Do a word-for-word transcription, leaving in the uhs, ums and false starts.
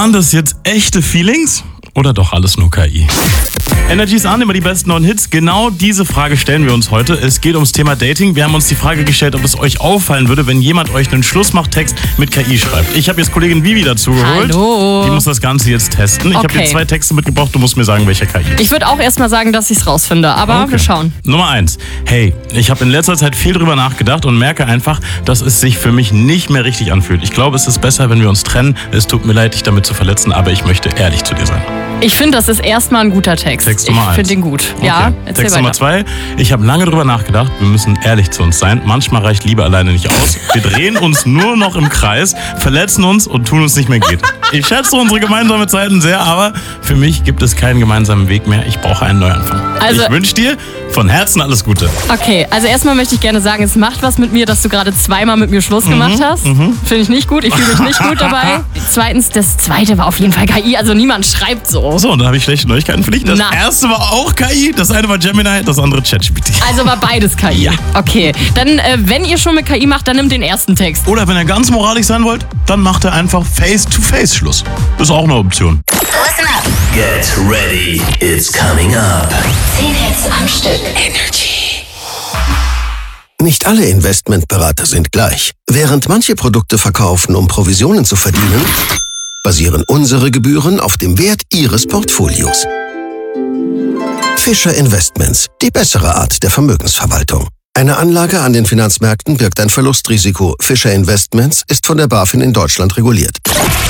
Waren das jetzt echte Feelings oder doch alles nur K I? Energy ist an, immer die besten neuen Hits. Genau diese Frage stellen wir uns heute. Es geht ums Thema Dating. Wir haben uns die Frage gestellt, ob es euch auffallen würde, wenn jemand euch einen Schlussmachtext mit K I schreibt. Ich habe jetzt Kollegin Vivi dazu geholt. Hallo. Die muss das Ganze jetzt testen. Ich Okay. habe dir zwei Texte mitgebracht. Du musst mir sagen, welcher K I. Ich würde auch erstmal sagen, dass ich es rausfinde, aber Okay. wir schauen. Nummer eins. Hey, ich habe in letzter Zeit viel drüber nachgedacht und merke einfach, dass es sich für mich nicht mehr richtig anfühlt. Ich glaube, es ist besser, wenn wir uns trennen. Es tut mir leid, dich damit zu verletzen, aber ich möchte ehrlich zu dir sein. Ich finde, das ist erstmal ein guter Text. Text Nummer ich eins. finde den gut. Ja, Okay. erzähl Text weiter. Nummer zwei. Ich habe lange drüber nachgedacht, wir müssen ehrlich zu uns sein. Manchmal reicht Liebe alleine nicht aus. Wir drehen uns nur noch im Kreis, verletzen uns und tun uns nicht mehr geht. Ich schätze unsere gemeinsamen Zeiten sehr, aber für mich gibt es keinen gemeinsamen Weg mehr. Ich brauche einen Neuanfang. Also- ich wünsche dir von Herzen alles Gute. Okay, also erstmal möchte ich gerne sagen, es macht was mit mir, dass du gerade zweimal mit mir Schluss gemacht hast. Finde ich nicht gut, ich fühle mich nicht gut dabei. Zweitens, das zweite war auf jeden Fall K I, also niemand schreibt so. So, und da habe ich schlechte Neuigkeiten für dich. Das Na. erste war auch K I, das eine war Gemini, das andere ChatGPT. Also war beides K I. Ja. Okay, dann äh, wenn ihr schon mit K I macht, dann nimmt den ersten Text. Oder wenn ihr ganz moralisch sein wollt, dann macht er einfach Face-to-Face-Schluss. Ist auch eine Option. Listen up. Get ready, it's coming up. zehn Hits am Stück. Nicht alle Investmentberater sind gleich. Während manche Produkte verkaufen, um Provisionen zu verdienen, basieren unsere Gebühren auf dem Wert Ihres Portfolios. Fischer Investments, die bessere Art der Vermögensverwaltung. Eine Anlage an den Finanzmärkten birgt ein Verlustrisiko. Fischer Investments ist von der BaFin in Deutschland reguliert.